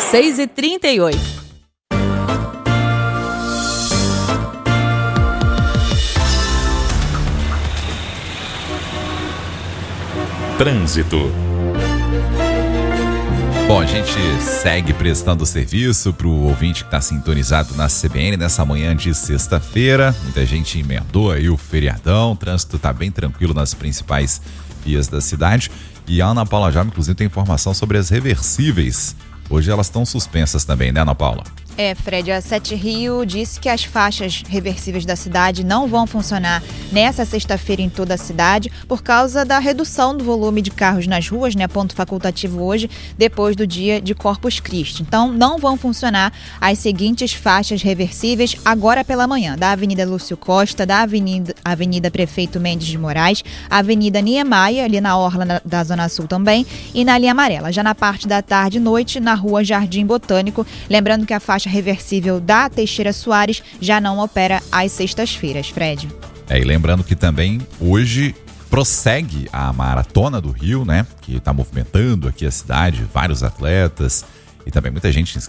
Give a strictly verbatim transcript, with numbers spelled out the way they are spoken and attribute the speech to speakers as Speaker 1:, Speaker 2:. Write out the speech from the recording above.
Speaker 1: seis e trinta e oito.
Speaker 2: Trânsito.
Speaker 3: Bom, a gente segue prestando serviço para o ouvinte que está sintonizado na C B N nessa manhã de sexta-feira. Muita gente emendou aí o feriadão, o trânsito está bem tranquilo nas principais vias da cidade. E a Ana Paula Jaume, inclusive, tem informação sobre as reversíveis. Hoje elas estão suspensas também, né, Ana Paula?
Speaker 4: É, Fred, a Sete Rio disse que as faixas reversíveis da cidade não vão funcionar nessa sexta-feira em toda a cidade por causa da redução do volume de carros nas ruas, né? Ponto facultativo hoje, depois do dia de Corpus Christi. Então, não vão funcionar as seguintes faixas reversíveis agora pela manhã, da Avenida Lúcio Costa, da Avenida, Avenida Prefeito Mendes de Moraes, Avenida Niemeyer, ali na orla na, da Zona Sul também, e na linha amarela. Já na parte da tarde e noite, na rua Jardim Botânico, lembrando que a faixa reversível da Teixeira Soares já não opera às sextas-feiras, Fred.
Speaker 3: É, e lembrando que também hoje prossegue a Maratona do Rio, né? Que está movimentando aqui a cidade, vários atletas e também muita gente